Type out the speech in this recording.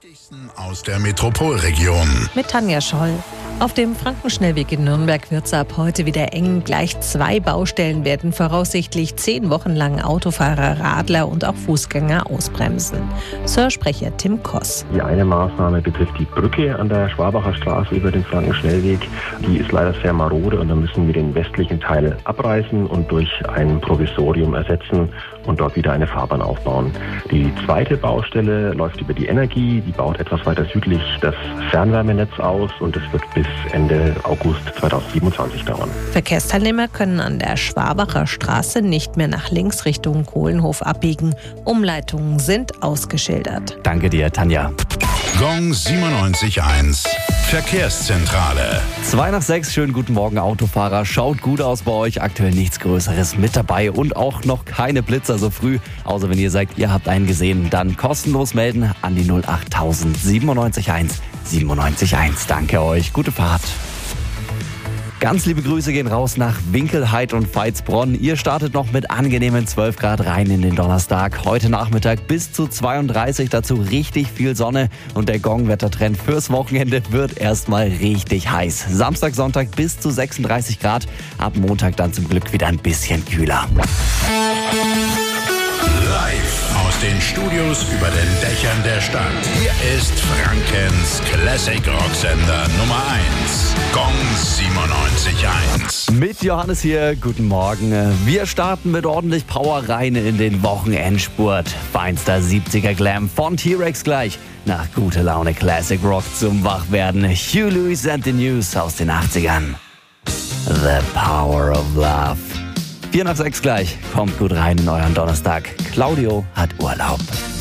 Wichtigsten aus der Metropolregion. Mit Tanja Scholl. Auf dem Frankenschnellweg in Nürnberg wird es ab heute wieder eng. Gleich 2 Baustellen werden voraussichtlich 10 Wochen lang Autofahrer, Radler und auch Fußgänger ausbremsen. Sprecher Tim Koss. Die eine Maßnahme betrifft die Brücke an der Schwabacher Straße über den Frankenschnellweg. Die ist leider sehr marode und da müssen wir den westlichen Teil abreißen und durch ein Provisorium ersetzen und dort wieder eine Fahrbahn aufbauen. Die zweite Baustelle läuft über die Energie. Die baut etwas weiter südlich das Fernwärmenetz aus und es wird bis Ende August 2027 dauern. Verkehrsteilnehmer können an der Schwabacher Straße nicht mehr nach links Richtung Kohlenhof abbiegen. Umleitungen sind ausgeschildert. Danke dir, Tanja. Gong 97.1 Verkehrszentrale. 5:02, schönen guten Morgen, Autofahrer. Schaut gut aus bei euch. Aktuell nichts Größeres mit dabei und auch noch keine Blitzer so früh. Außer wenn ihr sagt, ihr habt einen gesehen, dann kostenlos melden an die 08000 97.1 97.1. Danke euch. Gute Fahrt. Ganz liebe Grüße gehen raus nach Winkelheit und Veitsbronn. Ihr startet noch mit angenehmen 12 Grad rein in den Donnerstag. Heute Nachmittag bis zu 32, dazu richtig viel Sonne. Und der Gong-Wettertrend fürs Wochenende wird erstmal richtig heiß. Samstag, Sonntag bis zu 36 Grad. Ab Montag dann zum Glück wieder ein bisschen kühler. Live aus den Studios über den Dächern der Stadt. Hier ist Frankens Classic Rocksender Nummer 1. Gong 97.1. Mit Johannes hier, guten Morgen. Wir starten mit ordentlich Power rein in den Wochenendspurt. Feinster 70er Glam von T-Rex gleich. Nach gute Laune Classic Rock zum Wachwerden. Hugh Lewis and the News aus den 80ern. The Power of Love. 5:04 gleich. Kommt gut rein in euren Donnerstag. Claudio hat Urlaub.